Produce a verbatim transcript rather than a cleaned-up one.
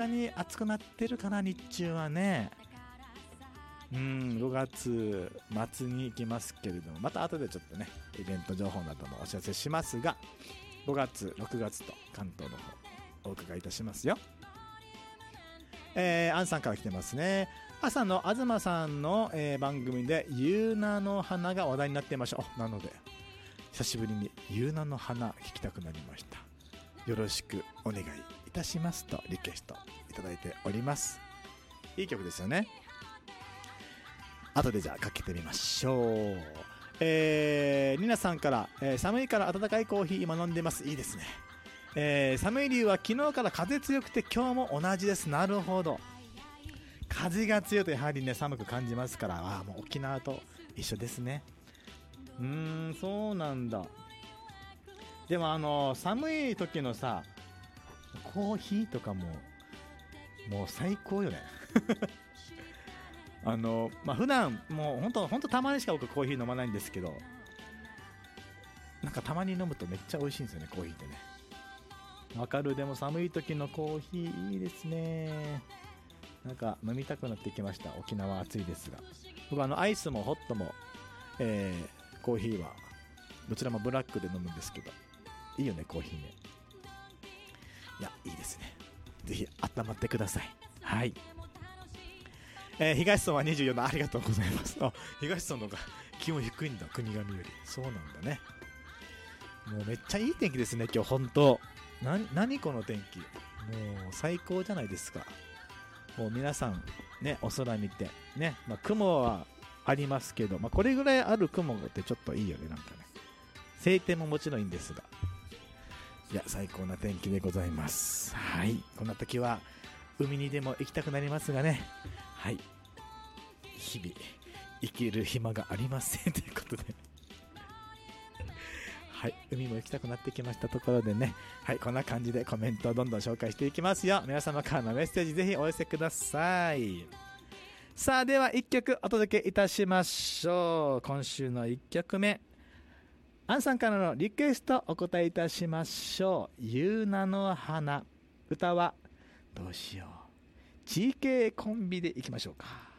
に暑くなってるかな、日中はね。うん、ごがつ末に行きますけれども、また後でちょっとねイベント情報などもお知らせしますが、ごがつろくがつと関東の方お伺いいたしますよ。えー、アンさんから来てますね。朝の東さんの、えー、番組でユーナの花が話題になっていました。なので久しぶりにユーナの花聞きたくなりました。よろしくお願いいたしますとリクエストいただいております。いい曲ですよね。後でじゃあかけてみましょう。えー、ニナさんから、えー、寒いから温かいコーヒー今飲んでます。いいですね。えー、寒い理由は昨日から風強くて今日も同じです。なるほど。風が強いとやはりね寒く感じますから、あもう沖縄と一緒ですね。うーん、そうなんだ。でもあの寒い時のさコーヒーとかももう最高よねあのまあ普段もう本当本当たまにしか僕コーヒー飲まないんですけど、なんかたまに飲むとめっちゃ美味しいんですよね、コーヒーってね。わかる。でも寒い時のコーヒーいいですね。なんか飲みたくなってきました。沖縄暑いですが、僕あのアイスもホットも、えー、コーヒーはどちらもブラックで飲むんですけど、いいよねコーヒーね。いやいいですね。ぜひ温まってください。はい。えー、東村はにじゅうよんど、ありがとうございます。あ、東村の方が気温低いんだ、国頭より。そうなんだね。もうめっちゃいい天気ですね今日。本当な何この天気、もう最高じゃないですか。もう皆さんねお空見てね、まあ、雲はありますけど、まあ、これぐらいある雲ってちょっといいよね。なんかね晴天ももちろんいいんですが、いや最高な天気でございます。はい、こんな時は海にでも行きたくなりますがね。はい、日々生きる暇がありませんということではい、海も行きたくなってきましたところでね、はい、こんな感じでコメントをどんどん紹介していきますよ。皆様からのメッセージぜひお寄せください。さあではいっきょくお届けいたしましょう。今週のいっきょくめ、アンさんからのリクエストお答えいたしましょう。ユーナの花、歌はどうしよう、 ジーケー コンビでいきましょうか。